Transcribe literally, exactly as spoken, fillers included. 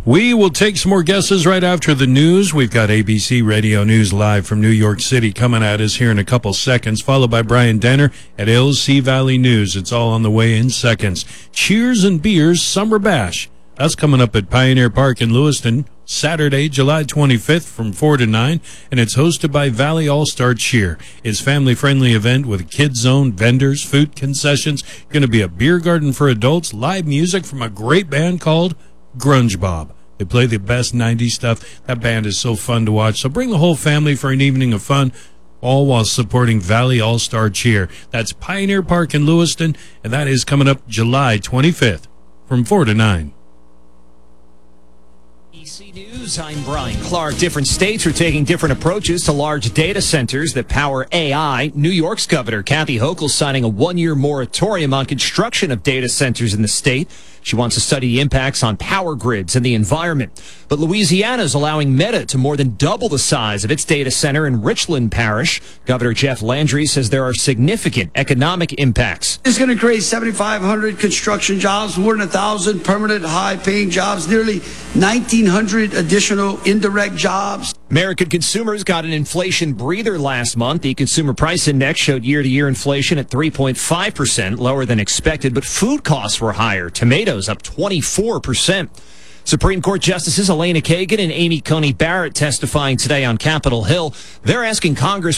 We will take some more guesses right after the news. We've got A B C Radio News live from New York City coming at us here in a couple seconds, followed by Brian Denner at L C Valley News. It's all on the way in seconds. Cheers and Beers Summer Bash. That's coming up at Pioneer Park in Lewiston, Saturday, July twenty-fifth from four to nine, and it's hosted by Valley All-Star Cheer. It's a family-friendly event with a kids zone, vendors, food concessions. Going to be a beer garden for adults, live music from a great band called Grunge Bob. They play the best nineties stuff. That band is so fun to watch. So bring the whole family for an evening of fun, all while supporting Valley All-Star Cheer. That's Pioneer Park in Lewiston, and that is coming up July twenty-fifth from four to nine. A B C News, I'm Brian Clark. Different states are taking different approaches to large data centers that power A I. New York's Governor Kathy Hochul signing a one-year moratorium on construction of data centers in the state. She wants to study the impacts on power grids and the environment. But Louisiana's allowing Meta to more than double the size of its data center in Richland Parish. Governor Jeff Landry says there are significant economic impacts. It's going to create seventy-five hundred construction jobs, more than one thousand permanent high-paying jobs, nearly nineteen hundred additional indirect jobs. American consumers got an inflation breather last month. The Consumer Price Index showed year-to-year inflation at three point five percent, lower than expected, but food costs were higher. Tomatoes up twenty-four percent. Supreme Court Justices Elena Kagan and Amy Coney Barrett testifying today on Capitol Hill. They're asking Congress